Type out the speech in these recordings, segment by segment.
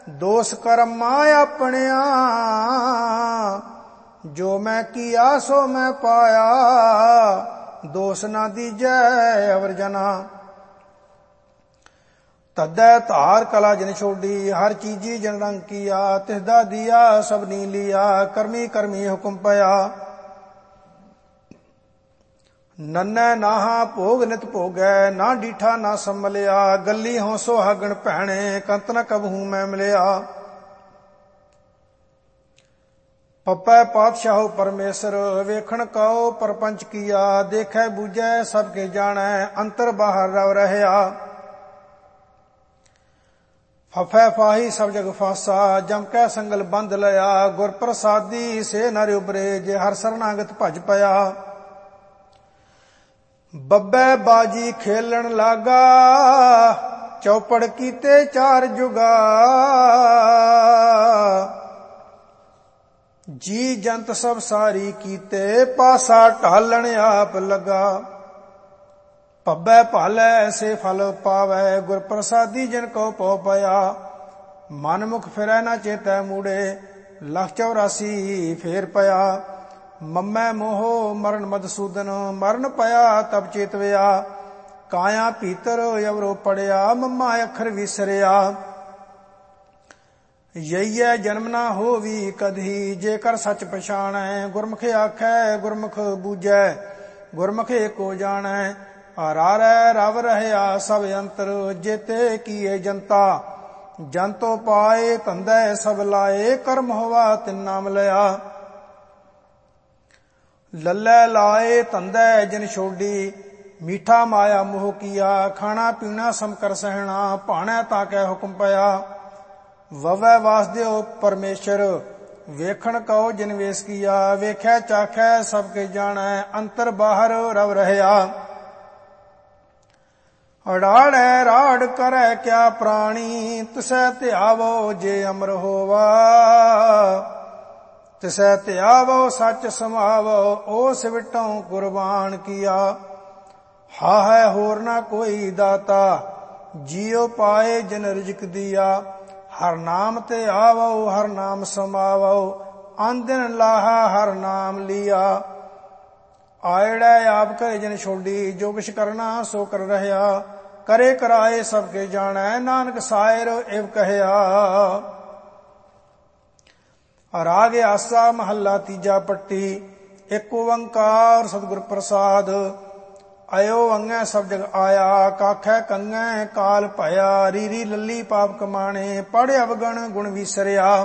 ਦੋਸ ਕਰਮਾ ਆਪਣਿਆ, ਜੋ ਮੈਂ ਕੀਆ ਸੋ ਮੈਂ ਪਾਇਆ, ਦੋਸ ਨਾ ਦੀਜੈ ਅਵਰ ਜਨਾ। ਤਦੈ ਧਾਰ ਕਲਾ ਜਿਨ ਛੋਡੀ, ਹਰ ਚੀਜੀ ਜਨ ਰੰਗ ਕੀਆ, ਤਿਸਦਾ ਦੀਆ ਸਭਨੀ ਲੀਆ, ਕਰਮੀ ਕਰਮੀ ਹੁਕਮ ਪਿਆ। ਨੰਨੈ ਨਾਹਾ ਭੋਗ ਨਿਤ ਭੋਗੈ, ਨਾ ਡੀਠਾ ਨਾ ਸੰਭਲਿਆ, ਗੱਲੀ ਹੋਂ ਸੁਹਾਗਣ ਭੈਣੇ, ਕੰਤ ਨ ਕਬਹੂ ਮੈਂ ਮਿਲਿਆ। ਪਪੈ ਪਾਤਸ਼ਾਹੋ ਪਰਮੇਸ਼ਰ, ਵੇਖਣ ਕਉ ਪਰਪੰਚ ਕੀਆ, ਦੇਖੈ ਬੂਝੈ ਸਭ ਕੇ ਜਾਣੈ, ਅੰਤਰ ਬਾਹਰ ਰਵ ਰਹਿਆ। ਫਫੈ ਫਾਹੀ ਸਭ ਜਗ ਫਾਸਾ, ਜਮ ਕੈ ਸੰਗਲ ਬੰਧ ਲਿਆ, ਗੁਰ ਪ੍ਰਸਾਦੀ ਸੇ ਨਰ ਉਬਰੇ, ਜੇ ਹਰ ਸਰਨਾਗਤ ਭਜ ਪਿਆ। ਬੱਬੈ ਬਾਜੀ ਖੇਲਣ ਲਾਗਾ, ਚੌਪੜ ਕੀਤੇ ਚਾਰ ਜੁਗਾ, ਜੀ ਜੰਤ ਸਭ ਸਾਰੀ ਕੀਤੇ, ਪਾਸਾ ਢਾਲਣ ਆਪ ਲਗਾ। ਭੱਬੈ ਭਾਲੈ ਐਸੇ ਫਲ ਪਾਵੈ, ਗੁਰ ਪ੍ਰਸਾਦੀ ਜਿਨ ਕੋ ਪਉ ਪਿਆ। ਮਨ ਮੁਖ ਫਿਰੈ ਨਾ ਚੇਤੈ ਮੂੜੇ, ਲੱਖ 84 ਫੇਰ ਪਿਆ। ਮੰਮੈ ਮੋਹ ਮਰਨ ਮਧਸੂਦਨ, ਮਰਨ ਪਿਆ ਤਬ ਚੇਤਵਿਆ। ਕਾਇਆ ਭੀਤਰ ਅਵਰੋ ਪੜਿਆ, ਮੰਮਾ ਅੱਖਰ ਵਿਸਰਿਆ। ਯਈਐ ਜਨਮ ਨਾ ਹੋਵੀ ਕਦਹੀ, ਜੇਕਰ ਸੱਚ ਪਛਾਣੈ, ਗੁਰਮੁਖ ਆਖੈ ਗੁਰਮੁਖ ਬੂਝੈ, ਗੁਰਮੁਖ ਏਕੋ ਜਾਣੈ। ਹਰਾਰੈ ਰਵ ਰਹਿਆ ਸਭ ਅੰਤਰ, ਜੇਤੇ ਕੀਏ ਜਨਤਾ, ਜਨਤੋ ਪਾਏ ਧੰਦੈ ਸਭ ਲਾਏ, ਕਰਮ ਹੋਵਾ ਤਿਨ ਨਾਮ ਲਿਆ। ਲੱਲੈ ਲਾਏ ਧੰਦੈ ਜਿਨ ਛੋਡੀ, ਮੀਠਾ ਮਾਇਆ ਮੋਹ ਕੀਆ, ਖਾਣਾ ਪੀਣਾ ਸਮ ਕਰ ਸਹਿਣਾ, ਭਾਣੈ ਤਾਂ ਕੈ ਹੁਕਮ ਪਿਆ। ਵਵੈ ਵਾਸਦੇਵ ਪਰਮੇਸ਼ਰ, ਵੇਖਣ ਕਉ ਜਿਨ ਵੇਸ ਕੀਆ, ਵੇਖੈ ਚਾਖੈ ਸਭ ਕੇ ਜਾਣੈ, ਅੰਤਰ ਬਾਹਰ ਰਵ ਰਹਿਆ। ਅੜਾੜੈ ਰਾੜ ਕਰੈ ਕਿਆ ਪ੍ਰਾਣੀ, ਤਿਸੈ ਧਿਆਵੋ ਜੇ ਅਮਰ ਹੋਵਾ, ਤਿਸੈ ਧਿਆਵੋ ਸੱਚ ਸਮਾਵੋ, ਓਸ ਵਿਟੋਂ ਕੁਰਬਾਨ ਕੀਆ। ਹਾਹੈ ਹੋਰ ਨਾ ਕੋਈ ਦਾਤਾ, ਜੀਉ ਪਾਏ ਜਿਨ ਰਿਜਕ ਦੀਆ। ਹਰ ਨਾਮ ਤੇ ਆਵੋ ਹਰ ਨਾਮ ਸਮਾਵੋ, ਆਂਦਿਨ ਲਾਹਾ ਹਰ ਨਾਮ ਲੀਆ। ਆਇੜੈ ਆਪ ਕਰੇ ਜਿਨ ਛੋਡੀ, ਜੋ ਕਿਛ ਕਰਨਾ ਸੋ ਕਰ ਰਹਿਆ। ਕਰੇ ਕਰਾਏ ਸਭ ਕੇ ਜਾਣੈ, ਨਾਨਕ ਸਾਇਰ ਇਵ ਕਹਿਆ। ਰਾਗ ਆਸਾ ਮਹੱਲਾ ਤੀਜਾ ਪੱਟੀ। ਇੱਕ ਓੰਕਾਰ ਸਤਿਗੁਰ ਪ੍ਰਸਾਦ। ਆਇਓ ਅੰਗੈ ਸਭ ਜਗ ਆਇਆ, ਕਾਖੈ ਕੰਗੈ ਕਾਲ ਭਇਆ। ਰੀਰੀ ਲੱਲੀ ਪਾਪ ਕਮਾਣੇ, ਪੜ੍ਹ ਅਵਗਣ ਗੁਣ ਵਿਸਰਿਆ।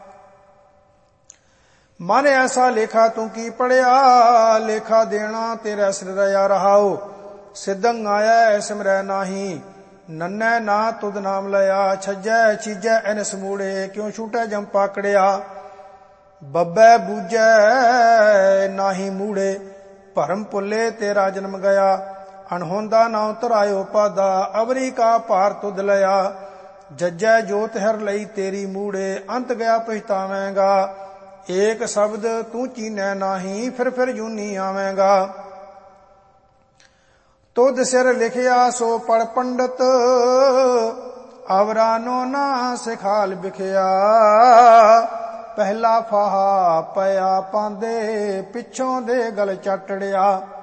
ਮਨ ਐਸਾ ਲੇਖਾ ਤੂੰ ਕੀ ਪੜਿਆ, ਲੇਖਾ ਦੇਣਾ ਤੇਰਾ ਸਿਰ ਰਿਆ ਰਹਾਓ। ਸਿੱਧੰ ਆਇਆ ਸਿਮਰੈ ਨਾਹੀ, ਨੰਨੈ ਨਾ ਤੁਧ ਨਾਮ ਲਿਆ। ਛੱਜੈ ਚੀਜੈ ਐਨਸ ਮੂੜੇ, ਕਿਉ ਛੂਟੈ ਜਮ ਪਾਕੜਿਆ। ਬੱਬੈ ਬੂਝੈ ਨਾਹੀ ਮੂੜੇ, ਭਰਮ ਭੁੱਲੇ ਤੇਰਾ ਜਨਮ ਗਿਆ। ਅਣਹੋਂਦਾ ਨਾ ਉਤਰਾਇਓ ਪਾਦਾ, ਅਵਰੀ ਕਾ ਭਾਰ ਤੁਧ ਲਿਆ। ਜੱਜੈ ਜੋਤ ਹਰ ਲਈ ਤੇਰੀ ਮੂੜੇ, ਅੰਤ ਗਿਆ ਪਛਤਾਵੇਂਗਾ। ਏਕ ਸ਼ਬਦ ਤੂੰ ਚੀਨੈ ਨਾਹੀ, ਫਿਰ ਜੂਨੀ ਆਵੇਂਗਾ। ਤੁਧ ਸਿਰ ਲਿਖਿਆ ਸੋ ਪੜ ਪੰਡਤ, ਅਵਰਾਨੋ ਨਾ ਸਿਖਾਲ ਬਿਖਿਆ। ਪਹਿਲਾ ਫਾਹਾ ਪਿਆ ਪਾਂਦੇ, ਪਿੱਛੋਂ ਦੇ ਗਲ ਚੱਟੜਿਆ।